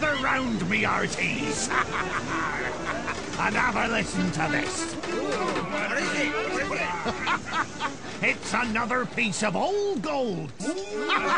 another round, me hearties. And have a listen to this. It's another piece of old gold.